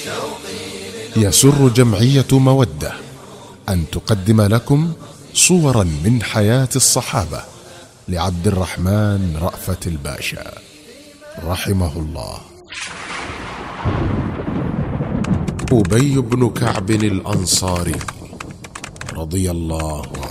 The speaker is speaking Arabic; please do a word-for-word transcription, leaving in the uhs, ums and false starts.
يسر جمعية مودة أن تقدم لكم صورا من حياة الصحابة لعبد الرحمن رأفت الباشا رحمه الله. أبي بن كعب الأنصاري رضي الله